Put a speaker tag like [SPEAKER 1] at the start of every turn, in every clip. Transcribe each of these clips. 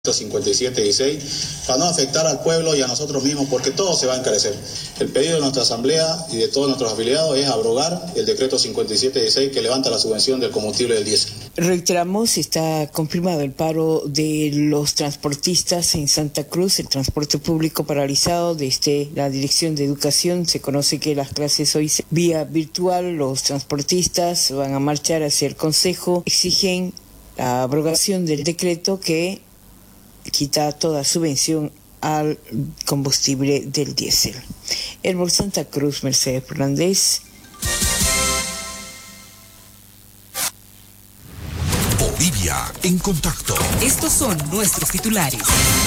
[SPEAKER 1] 5716 para no afectar al pueblo y a nosotros mismos, porque todo se va a encarecer. El pedido de nuestra asamblea y de todos nuestros afiliados es abrogar el decreto 5716 que levanta la subvención del combustible del diésel.
[SPEAKER 2] Reiteramos, está confirmado el paro de los transportistas en Santa Cruz, el transporte público paralizado. Desde la Dirección de Educación se conoce que las clases hoy vía virtual. Los transportistas van a marchar hacia el Consejo, exigen la abrogación del decreto que quita toda subvención al combustible del diésel. Herbol Santa Cruz, Mercedes Fernández.
[SPEAKER 3] Bolivia en contacto.
[SPEAKER 4] Estos son nuestros titulares.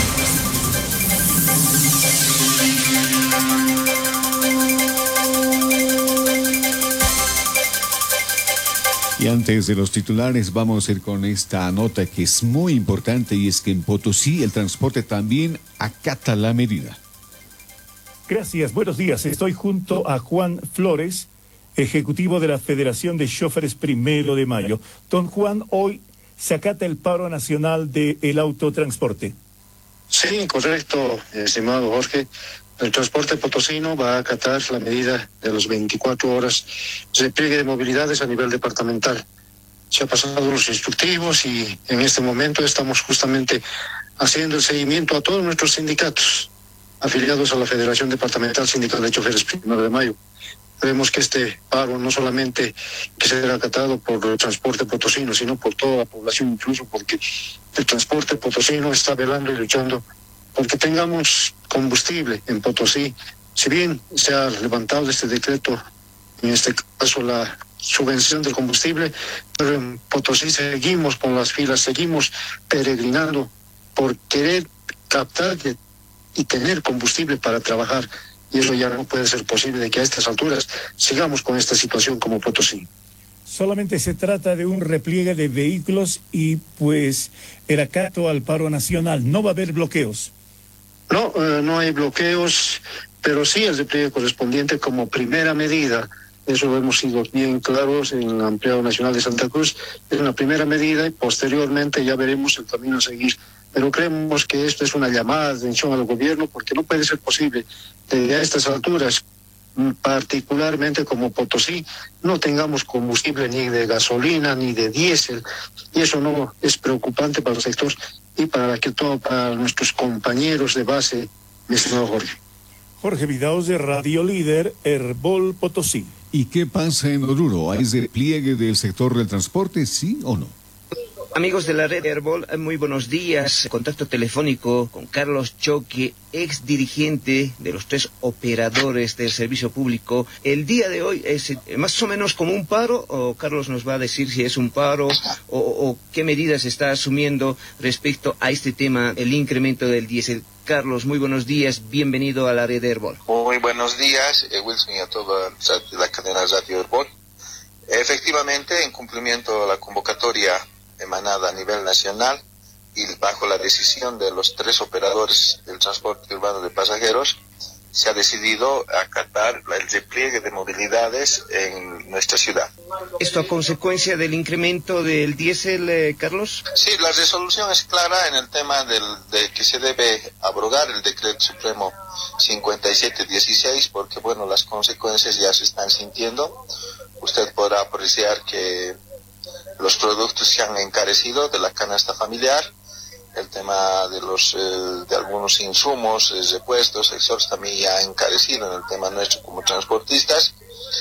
[SPEAKER 5] Y antes de los titulares vamos a ir con esta nota que es muy importante, y es que en Potosí el transporte también acata la medida.
[SPEAKER 6] Gracias, buenos días. Estoy junto a Juan Flores, ejecutivo de la Federación de Choferes 1 de Mayo. Don Juan, hoy se acata el paro nacional del autotransporte.
[SPEAKER 7] Sí, correcto, estimado Jorge. El transporte potosino va a acatar la medida de las 24 horas de pliegue de movilidades a nivel departamental. Se han pasado los instructivos y en este momento estamos justamente haciendo el seguimiento a todos nuestros sindicatos afiliados a la Federación Departamental Sindical de Choferes 1 de Mayo. Creemos que este paro no solamente que será acatado por el transporte potosino, sino por toda la población, incluso porque el transporte potosino está velando y luchando porque tengamos combustible en Potosí. Si bien se ha levantado este decreto, en este caso la subvención del combustible, pero en Potosí seguimos con las filas, seguimos peregrinando por querer captar y tener combustible para trabajar. Y eso ya no puede ser posible de que a estas alturas sigamos con esta situación como Potosí.
[SPEAKER 6] Solamente se trata de un repliegue de vehículos y pues el acato al paro nacional. No va a haber bloqueos.
[SPEAKER 7] No hay bloqueos, pero sí el repliegue correspondiente como primera medida. Eso hemos sido bien claros en el Empleado Nacional de Santa Cruz. Es una primera medida y posteriormente ya veremos el camino a seguir. Pero creemos que esto es una llamada de atención al gobierno, porque no puede ser posible que a estas alturas, particularmente como Potosí, no tengamos combustible ni de gasolina ni de diésel, y eso no es preocupante para el sector y para nuestros compañeros de base, mi estimado Jorge.
[SPEAKER 6] Jorge Vidaos de Radio Líder, Herbol Potosí.
[SPEAKER 5] ¿Y qué pasa en Oruro? ¿Hay despliegue del sector del transporte, sí o no?
[SPEAKER 8] Amigos de la red Herbol, muy buenos días. Contacto telefónico con Carlos Choque, ex dirigente de los 3 operadores del servicio público. El día de hoy es más o menos como un paro, o Carlos nos va a decir si es un paro o qué medidas está asumiendo respecto a este tema, el incremento del diésel. Carlos, muy buenos días, bienvenido a la red Herbol.
[SPEAKER 9] Muy buenos días, Wilson, y a toda la cadena Radio Herbol. Efectivamente, en cumplimiento a la convocatoria emanada a nivel nacional y bajo la decisión de los 3 operadores del transporte urbano de pasajeros, se ha decidido acatar el repliegue de movilidades en nuestra ciudad.
[SPEAKER 8] ¿Esto a consecuencia del incremento del diésel, Carlos?
[SPEAKER 9] Sí, la resolución es clara en el tema de que se debe abrogar el decreto supremo 5716, porque bueno, las consecuencias ya se están sintiendo. Usted podrá apreciar que los productos se han encarecido de la canasta familiar, el tema de algunos insumos, repuestos, exhortos también ya ha encarecido en el tema nuestro como transportistas,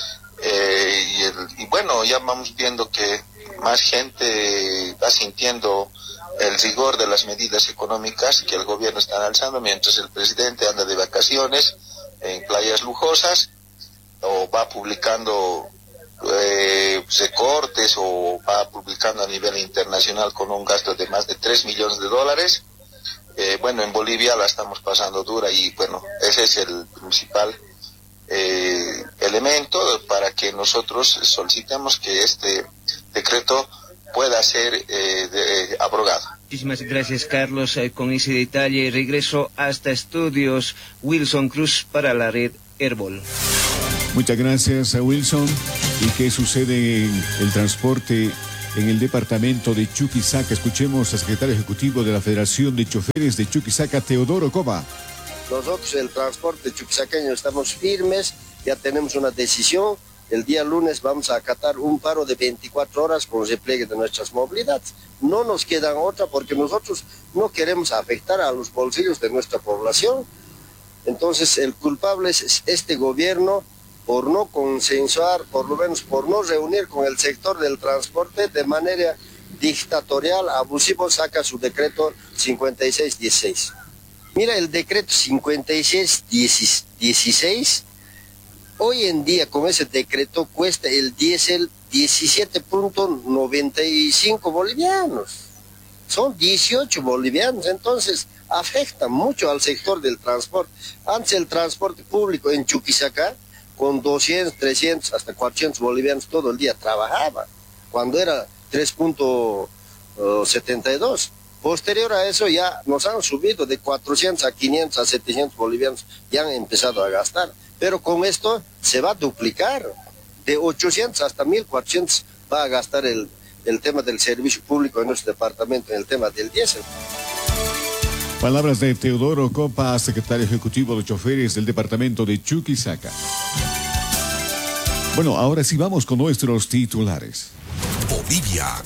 [SPEAKER 9] y bueno, ya vamos viendo que más gente va sintiendo el rigor de las medidas económicas que el gobierno está alzando, mientras el presidente anda de vacaciones en playas lujosas o va publicando recortes o va publicando a nivel internacional con un gasto de más de $3 millones. Bueno, en Bolivia la estamos pasando dura y bueno, ese es el principal elemento para que nosotros solicitemos que este decreto pueda ser abrogado.
[SPEAKER 8] Muchísimas gracias, Carlos. Con ese detalle regreso hasta estudios Wilson Cruz para la red Herbol.
[SPEAKER 5] Muchas gracias a Wilson. ¿Y qué sucede en el transporte en el departamento de Chuquisaca. Escuchemos al secretario ejecutivo de la Federación de Choferes de Chuquisaca, Teodoro Coba.
[SPEAKER 10] Nosotros, el transporte chuquisaqueño, estamos firmes, ya tenemos una decisión. El día lunes vamos a acatar un paro de 24 horas con repliegue de nuestras movilidades. No nos quedan otra porque nosotros no queremos afectar a los bolsillos de nuestra población. Entonces, el culpable es este gobierno por no consensuar, por lo menos por no reunir con el sector del transporte de manera dictatorial, abusivo, saca su decreto 5616. Mira, el decreto 5616, hoy en día con ese decreto cuesta el diésel 17.95 bolivianos. Son 18 bolivianos, entonces afecta mucho al sector del transporte. Antes el transporte público en Chuquisaca, con 200, 300, hasta 400 bolivianos todo el día trabajaba, cuando era 3.72. Posterior a eso ya nos han subido de 400 a 500 a 700 bolivianos, ya han empezado a gastar. Pero con esto se va a duplicar, de 800 hasta 1.400 va a gastar el tema del servicio público en nuestro departamento, en el tema del diésel.
[SPEAKER 5] Palabras de Teodoro Coba, secretario ejecutivo de choferes del departamento de Chuquisaca. Bueno, ahora sí vamos con nuestros titulares.
[SPEAKER 3] Bolivia